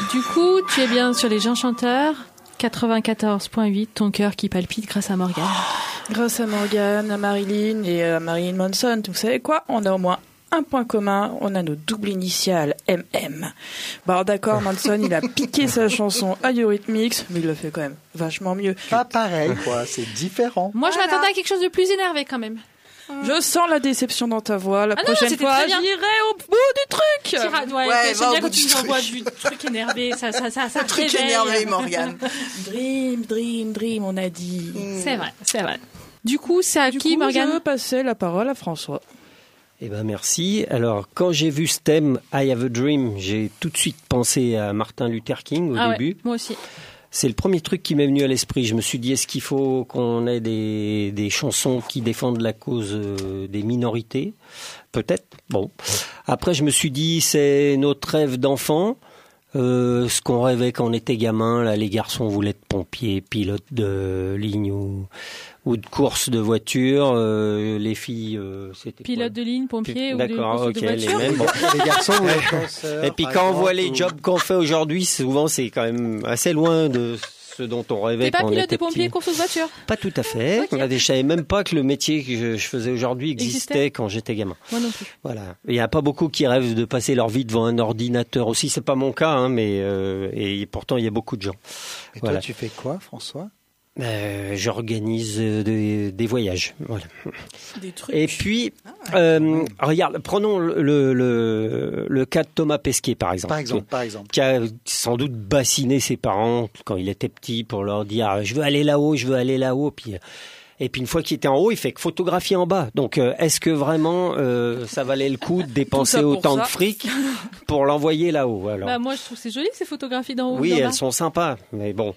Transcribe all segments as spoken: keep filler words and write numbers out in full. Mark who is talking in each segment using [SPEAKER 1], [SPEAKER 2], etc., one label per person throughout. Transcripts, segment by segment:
[SPEAKER 1] Du coup, tu es bien sur les Enchanteurs, quatre-vingt-quatorze virgule huit, ton cœur qui palpite grâce à Morgane.
[SPEAKER 2] Grâce à Morgane, à Marilyn et à Marilyn Manson, vous savez quoi ? On a au moins un point commun, on a nos doubles initiales M M. Bon, d'accord, Manson, il a piqué sa chanson à Eurythmics, mais il l'a fait quand même vachement mieux.
[SPEAKER 3] Pas pareil, quoi, c'est différent.
[SPEAKER 1] Moi, je
[SPEAKER 2] Voilà.
[SPEAKER 1] m'attendais à quelque chose de plus énervé quand même.
[SPEAKER 2] Je sens la déception dans ta voix. La
[SPEAKER 1] Ah non,
[SPEAKER 2] prochaine
[SPEAKER 1] c'était
[SPEAKER 2] fois,
[SPEAKER 1] très bien.
[SPEAKER 2] j'irai au bout du truc.
[SPEAKER 1] Tira- ouais,
[SPEAKER 4] Ouais,
[SPEAKER 1] j'aime
[SPEAKER 4] va au
[SPEAKER 1] bien
[SPEAKER 4] bout
[SPEAKER 1] quand tu
[SPEAKER 4] du
[SPEAKER 1] nous envoies
[SPEAKER 4] truc.
[SPEAKER 1] du truc énervé, ça, ça, ça, ça
[SPEAKER 4] Un truc
[SPEAKER 1] réveille.
[SPEAKER 4] énervé, Morgane.
[SPEAKER 2] Dream, dream, dream, on a dit.
[SPEAKER 1] C'est vrai, c'est vrai. Du coup, c'est à
[SPEAKER 2] Du
[SPEAKER 1] qui,
[SPEAKER 2] coup,
[SPEAKER 1] Morgane?
[SPEAKER 2] je veux passer la parole à François.
[SPEAKER 5] Eh ben merci. Alors quand j'ai vu ce thème I Have a Dream, j'ai tout de suite pensé à Martin Luther King au
[SPEAKER 1] Ah
[SPEAKER 5] début.
[SPEAKER 1] ouais, moi aussi.
[SPEAKER 5] C'est le premier truc qui m'est venu à l'esprit. Je me suis dit, est-ce qu'il faut qu'on ait des, des chansons qui défendent la cause euh, des minorités ? Peut-être. Bon. Après, je me suis dit, c'est notre rêve d'enfant. Euh, ce qu'on rêvait quand on était gamin. Là, les garçons voulaient être pompiers, pilotes de ligne ou, ou de course de voiture. Euh, les filles, euh, c'était
[SPEAKER 1] Pilote de ligne, pompier ou de
[SPEAKER 5] D'accord,
[SPEAKER 1] course
[SPEAKER 5] ok,
[SPEAKER 1] de
[SPEAKER 5] les
[SPEAKER 1] voiture.
[SPEAKER 5] mêmes. Bon.
[SPEAKER 3] Les garçons, ou les danseurs,
[SPEAKER 5] Et puis
[SPEAKER 3] par
[SPEAKER 5] quand on voit
[SPEAKER 3] exemple,
[SPEAKER 5] les
[SPEAKER 3] ou-
[SPEAKER 5] jobs qu'on fait aujourd'hui, souvent c'est quand même assez loin de ce dont on rêvait
[SPEAKER 1] T'es pas
[SPEAKER 5] quand on
[SPEAKER 1] pilote
[SPEAKER 5] était
[SPEAKER 1] de pompier,
[SPEAKER 5] petit.
[SPEAKER 1] course de voiture?
[SPEAKER 5] Pas tout à fait.
[SPEAKER 1] Ok.
[SPEAKER 5] Je savais même pas que le métier que je, je faisais aujourd'hui existait,
[SPEAKER 1] Existait
[SPEAKER 5] quand j'étais gamin.
[SPEAKER 1] Moi non plus.
[SPEAKER 5] Voilà. Il n'y a pas beaucoup qui rêvent de passer leur vie devant un ordinateur aussi. C'est pas mon cas, hein, mais euh, et pourtant il y a beaucoup de gens.
[SPEAKER 3] Et
[SPEAKER 5] Voilà.
[SPEAKER 3] toi, tu fais quoi, François ?
[SPEAKER 5] Euh, J'organise euh, des, des voyages. Voilà.
[SPEAKER 2] Des trucs.
[SPEAKER 5] Et puis, euh, regarde, prenons le, le, le, le cas de Thomas Pesquet, par exemple.
[SPEAKER 3] Par exemple, par exemple.
[SPEAKER 5] Qui a sans doute bassiné ses parents quand il était petit pour leur dire « je veux aller là-haut, je veux aller là-haut ». Puis, et puis une fois qu'il était en haut, il fait que photographier en bas. Donc, euh, est-ce que vraiment euh, ça valait le coup de dépenser
[SPEAKER 2] pour
[SPEAKER 5] autant
[SPEAKER 2] ça.
[SPEAKER 5] de fric pour l'envoyer là-haut alors,
[SPEAKER 1] Bah, moi, je trouve que c'est joli ces photographies d'en haut.
[SPEAKER 5] oui,
[SPEAKER 1] d'en bas.
[SPEAKER 5] elles sont sympas, mais bon.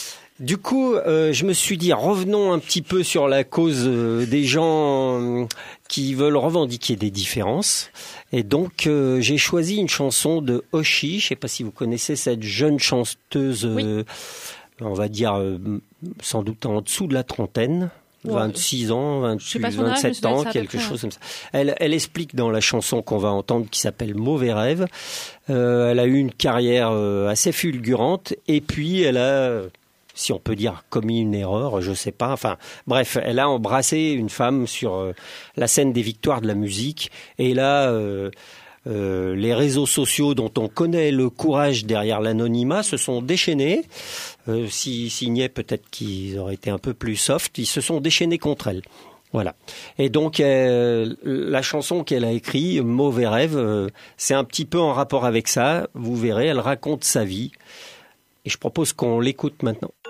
[SPEAKER 5] Du coup, euh, je me suis dit, revenons un petit peu sur la cause euh, des gens euh, qui veulent revendiquer des différences. Et donc, euh, j'ai choisi une chanson de Oshi. Je ne sais pas si vous connaissez cette jeune chanteuse, euh, on va dire euh, sans doute en dessous de la trentaine.
[SPEAKER 1] Ouais.
[SPEAKER 5] vingt-six ans,
[SPEAKER 1] sais
[SPEAKER 5] vingt-huit,
[SPEAKER 1] pas son âge, mais
[SPEAKER 5] vingt-sept
[SPEAKER 1] ça doit être
[SPEAKER 5] ans,
[SPEAKER 1] ça à peu
[SPEAKER 5] quelque
[SPEAKER 1] près,
[SPEAKER 5] chose
[SPEAKER 1] ouais.
[SPEAKER 5] comme ça. Elle, elle explique dans la chanson qu'on va entendre qui s'appelle Mauvais rêve. Euh, elle a eu une carrière euh, assez fulgurante et puis elle a, si on peut dire, commis une erreur, je sais pas. Enfin, bref, elle a embrassé une femme sur euh, la scène des victoires de la musique et là. Euh, Euh, les réseaux sociaux dont on connaît le courage derrière l'anonymat se sont déchaînés. Euh, S'ils signaient, peut-être qu'ils auraient été un peu plus soft. Ils se sont déchaînés contre elle. Voilà. Et donc, euh, la chanson qu'elle a écrite, Mauvais rêve, euh, c'est un petit peu en rapport avec ça. Vous verrez, elle raconte sa vie. Et je propose qu'on l'écoute maintenant.